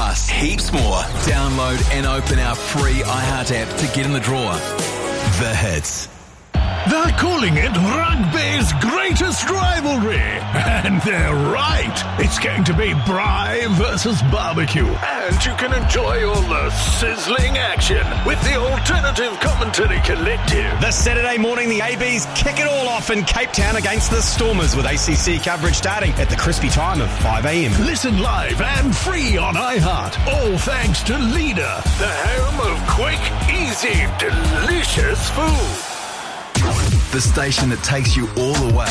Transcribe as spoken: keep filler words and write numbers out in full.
plus heaps more. Download and open our free iHeart app to get in the draw. The Hits. They're calling it rugby's greatest rivalry. And they're right. It's going to be Bri versus barbecue. And you can enjoy all the sizzling action with the Alternative Commentary Collective. This Saturday morning, the A Bs kick it all off in Cape Town against the Stormers with A C C coverage starting at the crispy time of five a.m. Listen live and free on iHeart. All thanks to Leader, the home of quick, easy, delicious food. The station that takes you all the way